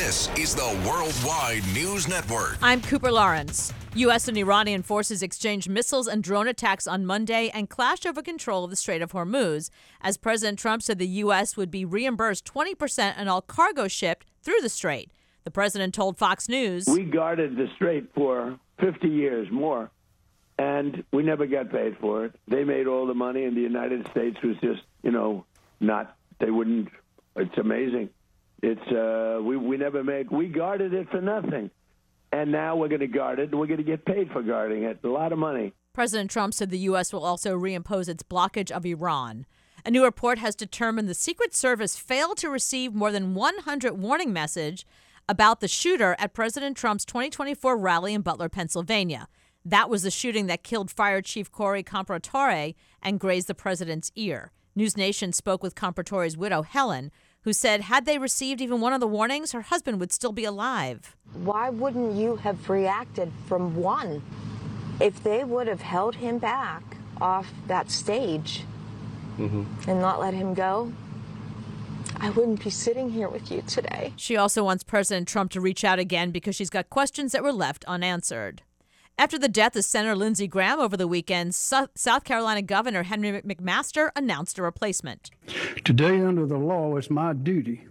This is the Worldwide News Network. I'm Cooper Lawrence. U.S. and Iranian forces exchanged missiles and drone attacks on Monday and clashed over control of the Strait of Hormuz, as President Trump said the U.S. would be reimbursed 20% on all cargo shipped through the strait. The president told Fox News, "We guarded the strait for 50 years more, and we never got paid for it. They made all the money, and the United States was just, they wouldn't. It's amazing. We never made. We guarded it for nothing, and now we're going to guard it, and we're going to get paid for guarding it. A lot of money." President Trump said the U.S. will also reimpose its blockage of Iran. A new report has determined the Secret Service failed to receive more than 100 warning messages about the shooter at President Trump's 2024 rally in Butler, Pennsylvania. That was the shooting that killed Fire Chief Corey Compratore and grazed the president's ear. News Nation spoke with Compratore's widow, Helen, who said had they received even one of the warnings, her husband would still be alive. Why wouldn't you have reacted from one? If they would have held him back off that stage and not let him go, I wouldn't be sitting here with you today. She also wants President Trump to reach out again because she's got questions that were left unanswered. After the death of Senator Lindsey Graham over the weekend, South Carolina Governor Henry McMaster announced a replacement. Today, under the law, it's my duty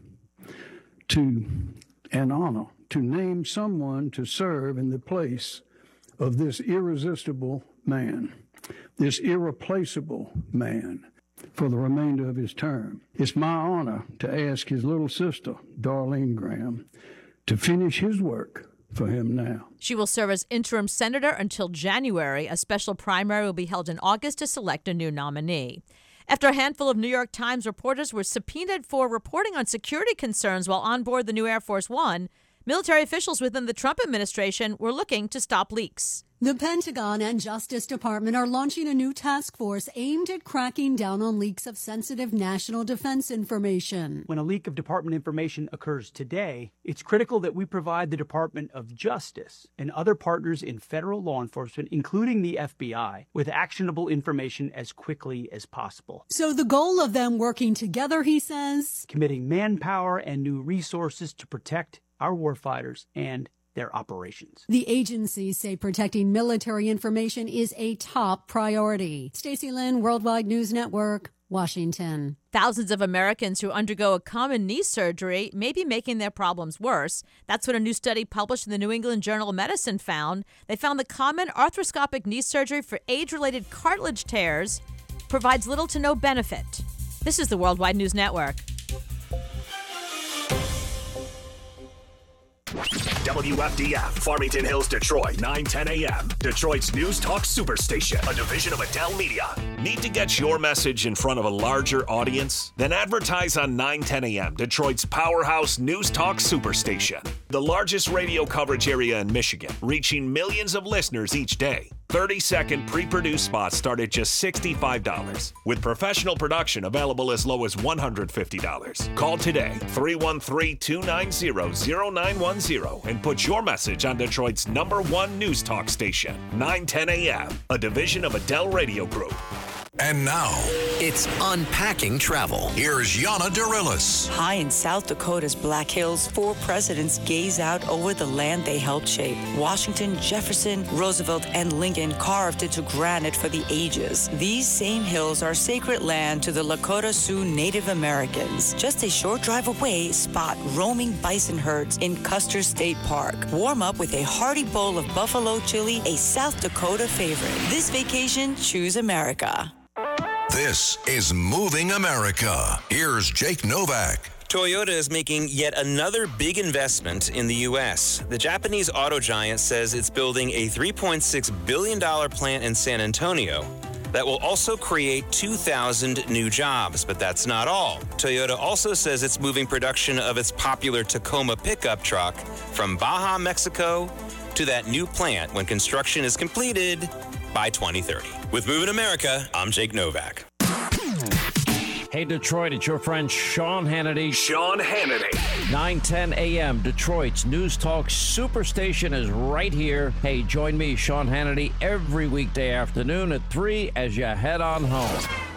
and honor to name someone to serve in the place of this irresistible man, this irreplaceable man, for the remainder of his term. It's my honor to ask his little sister, Darlene Graham, to finish his work for him now. She will serve as interim senator until January. A special primary will be held in August to select a new nominee. After a handful of New York Times reporters were subpoenaed for reporting on security concerns while on board the new Air Force One, military officials within the Trump administration were looking to stop leaks. The Pentagon and Justice Department are launching a new task force aimed at cracking down on leaks of sensitive national defense information. When a leak of department information occurs today, it's critical that we provide the Department of Justice and other partners in federal law enforcement, including the FBI, with actionable information as quickly as possible. So the goal of them working together, he says, committing manpower and new resources to protect our warfighters and their operations. The agencies say protecting military information is a top priority. Stacey Lynn, Worldwide News Network, Washington. Thousands of Americans who undergo a common knee surgery may be making their problems worse. That's what a new study published in the New England Journal of Medicine found. They found the common arthroscopic knee surgery for age-related cartilage tears provides little to no benefit. This is the Worldwide News Network. WFDF, Farmington Hills, Detroit, 9:10 a.m. Detroit's News Talk Superstation, a division of Adele Media. Need to get your message in front of a larger audience? Then advertise on 9:10 a.m., Detroit's powerhouse News Talk Superstation. The largest radio coverage area in Michigan, reaching millions of listeners each day. 30-second pre-produced spots start at just $65, with professional production available as low as $150. Call today, 313-290-0910, and put your message on Detroit's #1 news talk station, 9:10 a.m., a division of Adele Radio Group. And now, it's Unpacking Travel. Here's Yana Dorillis. High in South Dakota's Black Hills, 4 presidents gaze out over the land they helped shape. Washington, Jefferson, Roosevelt, and Lincoln carved into granite for the ages. These same hills are sacred land to the Lakota Sioux Native Americans. Just a short drive away, spot roaming bison herds in Custer State Park. Warm up with a hearty bowl of buffalo chili, a South Dakota favorite. This vacation, choose America. This is Moving America. Here's Jake Novak. Toyota is making yet another big investment in the U.S. The Japanese auto giant says it's building a $3.6 billion plant in San Antonio that will also create 2,000 new jobs. But that's not all. Toyota also says it's moving production of its popular Tacoma pickup truck from Baja, Mexico, to that new plant when construction is completed by 2030. With Moving America, I'm Jake Novak. Hey, Detroit, it's your friend Sean Hannity. Sean Hannity. 9:10 a.m. Detroit's News Talk Superstation is right here. Hey, join me, Sean Hannity, every weekday afternoon at 3 as you head on home.